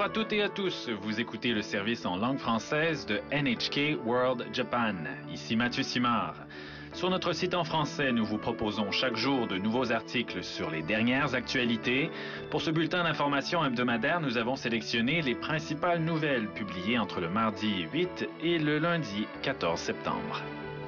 Bonjour à toutes et à tous. Vous écoutez le service en langue française de NHK World Japan. Ici Mathieu Simard. Sur notre site en français, nous vous proposons chaque jour de nouveaux articles sur les dernières actualités. Pour ce bulletin d'information hebdomadaire, nous avons sélectionné les principales nouvelles publiées entre le mardi 8 et le lundi 14 septembre.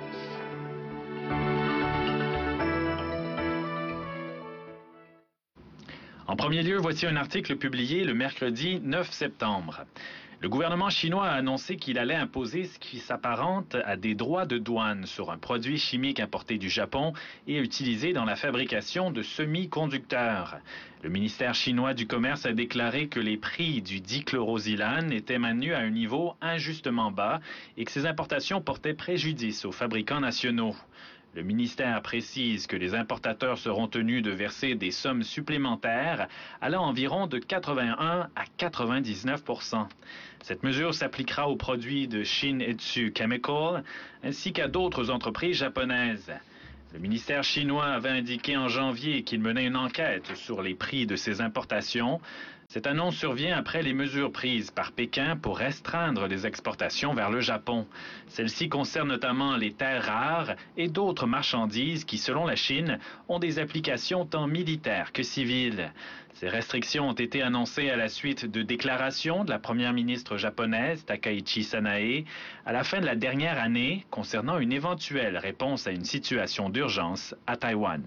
En premier lieu, voici un article publié le mercredi 9 septembre. Le gouvernement chinois a annoncé qu'il allait imposer ce qui s'apparente à des droits de douane sur un produit chimique importé du Japon et utilisé dans la fabrication de semi-conducteurs. Le ministère chinois du Commerce a déclaré que les prix du dichlorosilane étaient maintenus à un niveau injustement bas et que ces importations portaient préjudice aux fabricants nationaux. Le ministère précise que les importateurs seront tenus de verser des sommes supplémentaires allant environ de 81 à 99%. Cette mesure s'appliquera aux produits de Shin-Etsu Chemical ainsi qu'à d'autres entreprises japonaises. Le ministère chinois avait indiqué en janvier qu'il menait une enquête sur les prix de ces importations. Cette annonce survient après les mesures prises par Pékin pour restreindre les exportations vers le Japon. Celles-ci concernent notamment les terres rares et d'autres marchandises qui, selon la Chine, ont des applications tant militaires que civiles. Ces restrictions ont été annoncées à la suite de déclarations de la première ministre japonaise, Takaichi Sanae, à la fin de la dernière année concernant une éventuelle réponse à une situation d'urgence à Taïwan.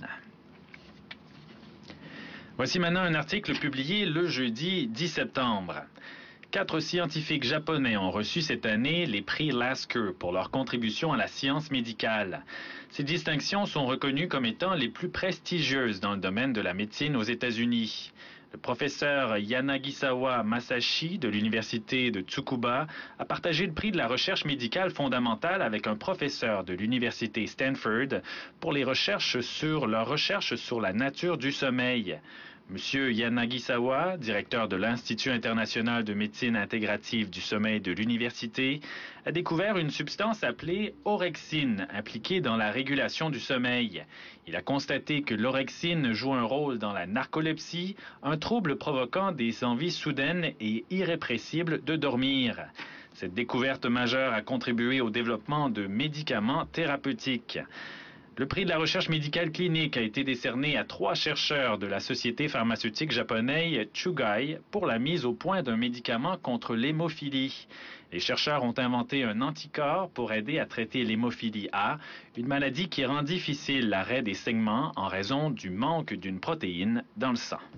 Voici maintenant un article publié le jeudi 10 septembre. 4 scientifiques japonais ont reçu cette année les prix Lasker pour leur contribution à la science médicale. Ces distinctions sont reconnues comme étant les plus prestigieuses dans le domaine de la médecine aux États-Unis. Le professeur Yanagisawa Masashi de l'université de Tsukuba a partagé le prix de la recherche médicale fondamentale avec un professeur de l'université Stanford pour leur recherche sur la nature du sommeil. Monsieur Yanagisawa, directeur de l'Institut international de médecine intégrative du sommeil de l'université, a découvert une substance appelée orexine, impliquée dans la régulation du sommeil. Il a constaté que l'orexine joue un rôle dans la narcolepsie, un trouble provoquant des envies soudaines et irrépressibles de dormir. Cette découverte majeure a contribué au développement de médicaments thérapeutiques. Le prix de la recherche médicale clinique a été décerné à 3 chercheurs de la société pharmaceutique japonaise Chugai pour la mise au point d'un médicament contre l'hémophilie. Les chercheurs ont inventé un anticorps pour aider à traiter l'hémophilie A, une maladie qui rend difficile l'arrêt des saignements en raison du manque d'une protéine dans le sang.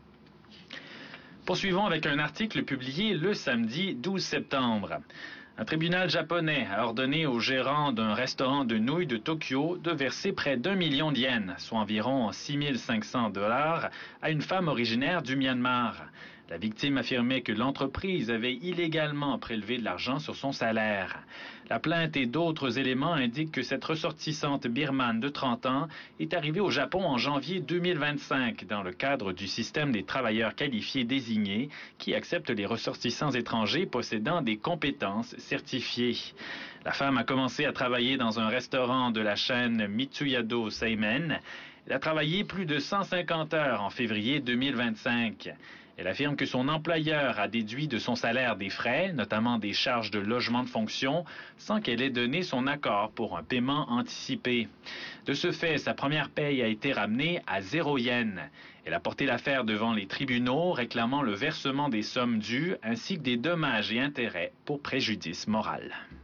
Poursuivons avec un article publié le samedi 12 septembre. Un tribunal japonais a ordonné au gérant d'un restaurant de nouilles de Tokyo de verser près d'1 million de yens, soit environ 6 500 $, à une femme originaire du Myanmar. La victime affirmait que l'entreprise avait illégalement prélevé de l'argent sur son salaire. La plainte et d'autres éléments indiquent que cette ressortissante birmane de 30 ans est arrivée au Japon en janvier 2025 dans le cadre du système des travailleurs qualifiés désignés qui accepte les ressortissants étrangers possédant des compétences certifiées. La femme a commencé à travailler dans un restaurant de la chaîne Mitsuyado Seimen. Elle a travaillé plus de 150 heures en février 2025. Elle affirme que son employeur a déduit de son salaire des frais, notamment des charges de logement de fonction, sans qu'elle ait donné son accord pour un paiement anticipé. De ce fait, sa première paye a été ramenée à 0 yen. Elle a porté l'affaire devant les tribunaux, réclamant le versement des sommes dues ainsi que des dommages et intérêts pour préjudice moral.